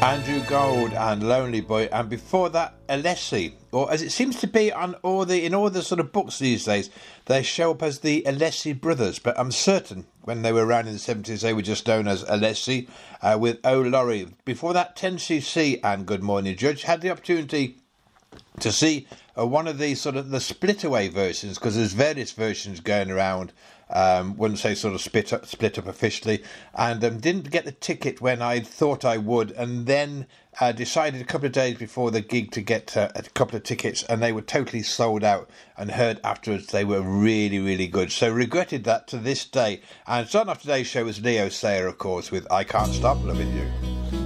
Andrew Gold and Lonely Boy, and before that Alessi, or as it seems to be on in all the sort of books these days, they show up as the Alessi brothers, but I'm certain when they were around in the 70s they were just known as Alessi, with Oh Laurie. Before that 10cc and Good Morning Judge. Had the opportunity to see one of the sort of the split away versions, because there's various versions going around. Wouldn't say sort of split up officially, and didn't get the ticket when I thought I would, and then decided a couple of days before the gig to get a couple of tickets, and they were totally sold out, and heard afterwards they were really, really good. So regretted that to this day. And starting off today's show was Leo Sayer, of course, with I Can't Stop Loving You.